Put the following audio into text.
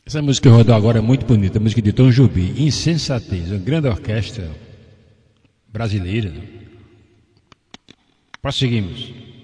Essa música que rodou agora é muito bonita, a música de Tom Jobim, Insensatez, uma grande orquestra brasileira. Prosseguimos.